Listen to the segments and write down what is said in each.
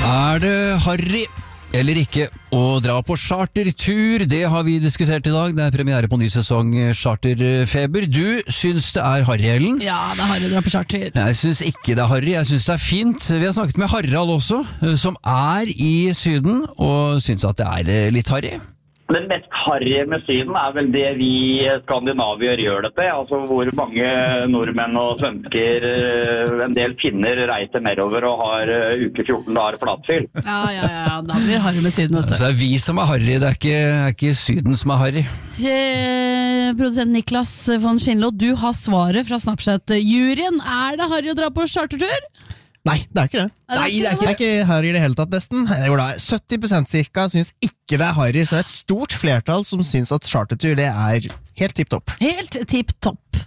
Er det harry eller ikke å dra på chartertur? Det har vi diskutert i dag. Det er premiere på ny sesong Charterfeber. Du syns det er harry, Ellen? Ja, det er harry å dra på charter. Jeg syns ikke det er harry, jeg syns det er fint. Vi har snakket med Harald også, som er i Syden, og syns at det er litt harry. Det mest harry med Syden er vel det vi skandinavier gjør dette. Altså hvor mange nordmenn og svensker, en del finner reiser nedover og har uke 14 dager flatfyll. Ja, da blir det harry med Syden, vet du. Så det er vi som er harry, det er ikke Syden som er harry. Produsent Niklas von Schindlo, du har svaret fra Snapchat-juryen. Er det harry å dra på chartertur? Nei, det er ikke det. Nei, det er ikke harry i det hele tatt, nesten. 70% cirka syns ikke det er harry, så det er et stort flertall som syns at chartertur det er helt tipp-topp. Helt tipp-topp.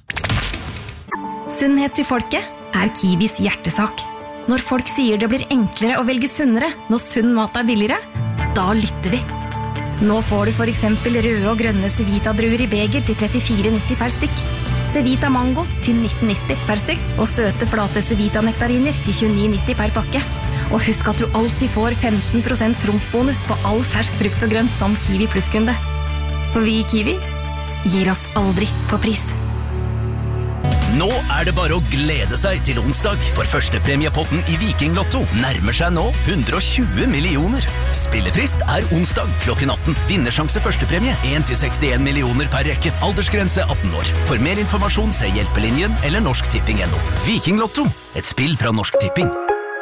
Sunnhet til folket er Kiwis hjertesak. Når folk sier det blir enklere å velge sunnere når sunn mat er billigere, da lytter vi. Nå får du for eksempel røde og grønne Cevita-druer i beger til 34,90 per stykk. Cevita Mango til 19,90 per stykk, og søte flate Cevita-nektariner til 29,90 per pakke. Og husk at du alltid får 15% trumfbonus på all fersk frukt og grønt som Kiwi Plus-kunde. For vi i Kiwi gir oss aldri på pris. Nå er det bare å glede seg til onsdag, for førstepremiepotten i Viking Lotto nærmer seg nå 120 millioner. Spillefrist er onsdag klokken 18. Vinnersjanse førstepremie 1-61 millioner per rekke. Aldersgrense 18 år. For mer informasjon se Hjelpelinjen eller Norsk Tipping.no. Viking Lotto, et spill fra Norsk Tipping.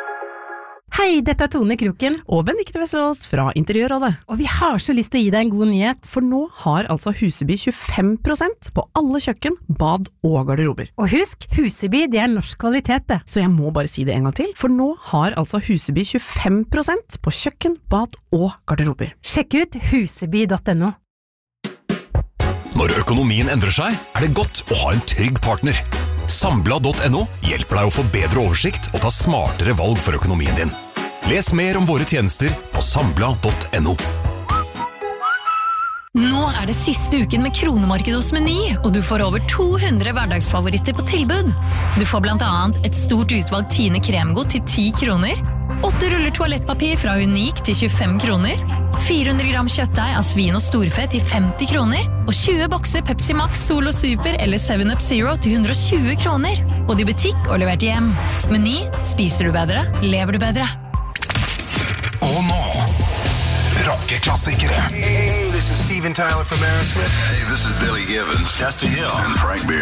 Hei, dette er Tone Kroken og Benedikte Vesterås fra Interiørrådet. Og vi har så lyst til å gi deg en god nyhet, for nå har altså Huseby 25% på alle kjøkken, bad og garderober. Og husk, Huseby det er norsk kvalitet det. Så jeg må bare si det en gang til, for nå har altså Huseby 25% på kjøkken, bad og garderober. Sjekk ut huseby.no. Når økonomien endrer seg, er det godt å ha en trygg partner. Sambla.no hjelper deg å få bedre oversikt og ta smartere valg for økonomien din. Les mer om våre tjenester på sambla.no. Nå er det siste uken med kronemarked hos Meny, og du får over 200 hverdagsfavoritter på tilbud. Du får blant annet et stort utvalg Tine kremgodt til 10 kroner, 8 ruller toalettpapir fra Unik til 25 kroner, 400 gram kjøttdeig av svin og storfe til 50 kroner, og 20 bokser Pepsi Max, Solo Super eller 7up Zero til 120 kroner. Både i butikk og levert hjem. Meny, spiser du bedre, lever du bedre. Og nå, rockeklassikere. Hey, this is Steven Tyler from Aerosmith. Hey, this is Billy Gibbons. Chester Hill. And Frank Beard.